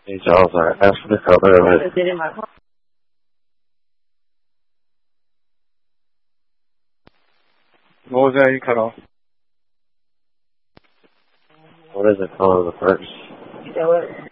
Hey, Charles, I asked for the color of it. Is it in my car? What was that you cut off? What is the color of the purse? You know what?